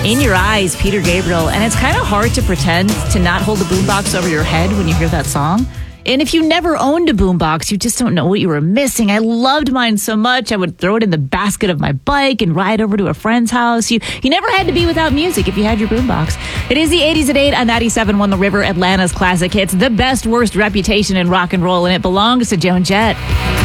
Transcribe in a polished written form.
In Your Eyes, Peter Gabriel. And it's kind of hard to pretend to not hold the boombox over your head when you hear that song. And if you never owned a boombox, you just don't know what you were missing. I loved mine so much. I would throw it in the basket of my bike and ride over to a friend's house. You never had to be without music if you had your boombox. It is the 80s at 8 on 97.1 The River, Atlanta's classic hits. The best, worst reputation in rock and roll, and it belongs to Joan Jett.